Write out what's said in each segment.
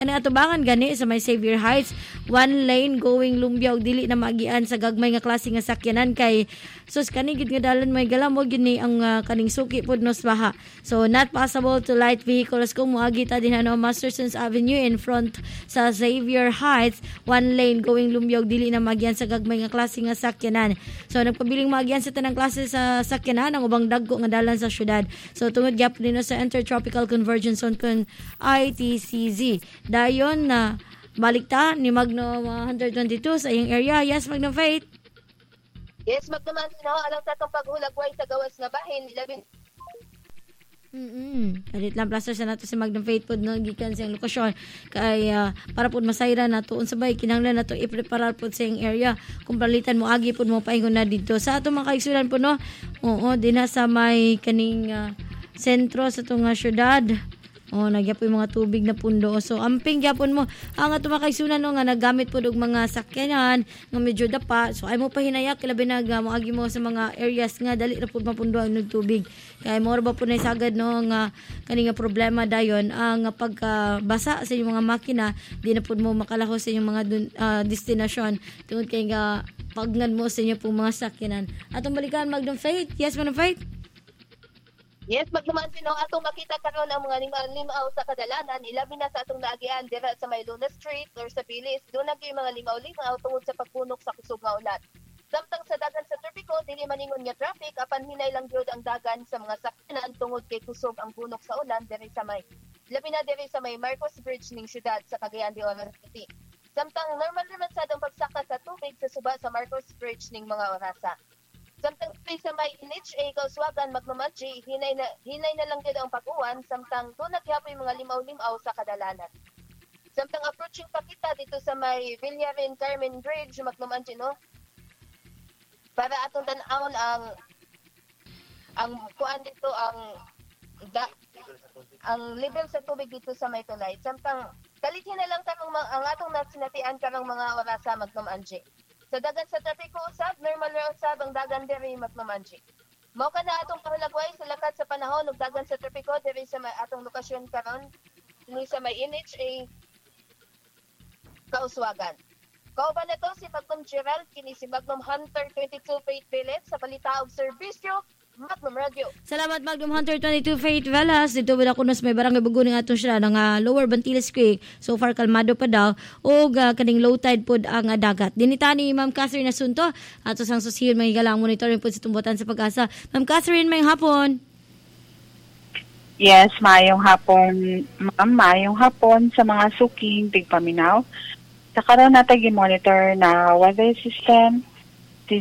Ang atubangan gani sa may Xavier Heights, one lane going Lumbiao dili na maagian sa gagmay nga klase nga sakyanan kay sus kani gid nga dalan may galamog gini ang kaning suki pud nos baha. So not possible to light vehicles kung moagi ta din Mastersons Avenue in front sa Xavier Heights, one lane going Lumbiao dili na maagian sa gagmay nga klase nga sakyanan. So nagpabiling maagian sa tanang klase sa sakyanan ang ubang dagko nga dalan sa syudad. So tungod gyap din sa Intertropical Convergence Zone kun ITCZ. Dayon na balikta ni Magnum 122 sa iyong area. Yes, Magnum Faith. Yes, Magnum Antino. Alang tatong paghulagway sa gawas nga bahin. Kalit lang plaster sa nato si Magnum Faith po no, gikan sa iyong lokasyon. Kay para po masayra na to. Unsabay, kinahanglan na to i-preparar po sa iyong area. Kung palitan mo, agi po mo paingon na dito. Sa ato mga kaigsulan po, no? Oo, din sa may kaning sentro sa itong syudad. Nagyapoy mga tubig na pundo. So, amping gyapon mo. Ang ato makaisunan no, nga nagamit po og mga sakyanan nga medyo dapa. So, ay mo pa hinayak labi na moagi mo sa mga areas nga dali ra pud mapundo ang tubig. Kay mo ba po na sagad no nga kani nga problema dayon ang pagkabasa sa inyong mga makina, di na pud mo makalaho sa inyong mga destinasyon tungod kay nga pagnan mo sa inyo pong mga sakyanan. Atong balikan Magnum Faith. Yes, Magnum Faith. Yes, Maglumansin atong makita karon ang mga limaw sa kadalanan, ilabi na sa atong naagian dira sa may Luna Street or sa Pilis. Doon na gyud mga limaw-limaw tungod sa pagpunok sa kusog nga ulan. Samtang sa dagan sa Tropico, dili maningon nga traffic apan hinay lang gyud ang dagan sa mga sakyanan tungod kay kusog ang punok sa ulan diri sa may labi na diri sa may Marcos Bridge ning syudad sa Cagayan de Oro City. Samtang normal naman sa atong pagsaka sa tubig sa suba sa Marcos Bridge ning mga orasa. Samtang sa may NHA Kauswagan Magmamadji, hinay na lang din ang pag-uwan, samtang doon nagyapoy mga limaw-limaw sa kadalanan. Samtang approaching pa kita dito sa may Villarin Carmen Bridge, Magmamadji, no? Para atong tanawon ang kuan dito ang level sa tubig dito sa may tulay. Samtang kalitin na lang karong ang atong nasinatian karong mga orasa Magmamadji. Sa dagan sa Tropico usab, normal ra usab ang dagan diri Magmamadji. Mao kana atong kahulagway sa lakat sa panahon ug dagan sa Tropico diri sa may atong lokasyon karon ni sa may NHA Kauswagan. Kauban na to si Magnum Gerald kini si Magnum Hunter 22 Faith Village sa balita ug serbisyo Magnum Radio. Salamat Magnum Hunter 22 Faith Velas. Dito wala kunos may barangay Buguning atong sila nga Lower Bantiles Creek. So far kalmado pa daw ug kaning low tide pod ang dagat. Dinita ni Ma'am Catherine Asunto ato sang susiyon may galang monitoring pod sa tumbutan sa Pag-asa. Ma'am Catherine, mayong hapon. Yes, mayong hapon. Ma'am, mayong hapon sa mga suking tigpaminaw. Sa karon natay gi-monitor na weather system si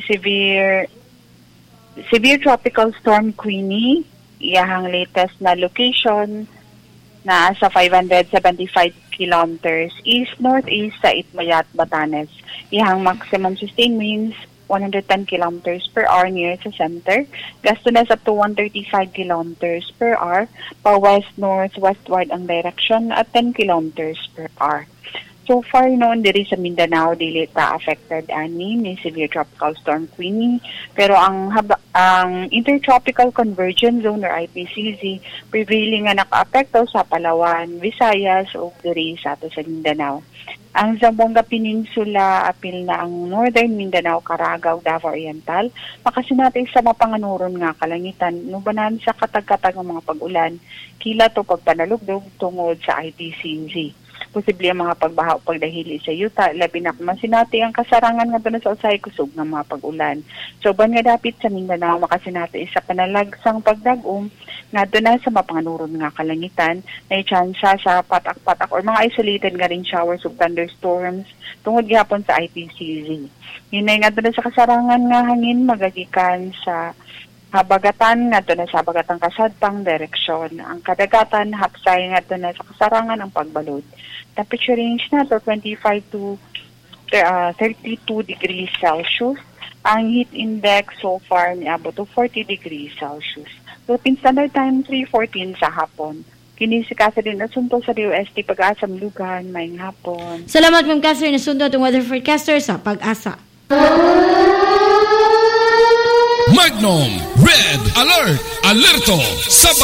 Severe Tropical Storm Queenie, iyahang latest na location na sa 575 kilometers east-northeast sa Itbayat, Batanes. Iyahang maximum sustained winds 110 kilometers per hour near sa center. Gasto up to 135 kilometers per hour pa west-northwestward ang direction at 10 kilometers per hour. So far noon diri sa Mindanao dili ta affected ani ni Severe Tropical Storm Queenie, pero ang Intertropical Convergence Zone or IPCZ prevailing nga naka-apekto sa Palawan, Visayas ug diri sa ato sa Mindanao. Ang Zamboanga Peninsula apil na ang Northern Mindanao, Caragao, Davao Oriental makasinati sa mapanganuron nga kalangitan nubanan sa katag-katag nga mga pag-ulan kilat o pagpanalugdog tungod sa IPCZ. Posible ang mga pagbaha o pagdahili sa yuta, labi na kumasinati ang kasarangan nga doon sa usay kusog ng mga pag-ulan. So, ban nga dapit sa Mindanao, makasinati sa panalagsang pagdagom nga doon sa mapanganuron nga kalangitan, may tsansa sa patak-patak or mga isolated nga rin showers o thunderstorms tungod gihapon sa IPCZ. Hinay nga doon sa kasarangan nga hangin magagikan sa habagatan nga doon sa habagatang kasadpang direksyon. Ang kadagatan hapsay nga doon sa kasarangan ang pagbalod. Temperature range na to 25 to 32 degrees Celsius. Ang heat index so far niabot to 40 degrees Celsius. Philippine Standard Time 3:14 sa hapon. Kini si Catherine Asunto sa DOST Pag-asa Lugan, mayong hapon. Salamat Ma'am Catherine Asunto atong weather forecaster sa Pag-asa. Magnum Red Alert! Alerto! Sa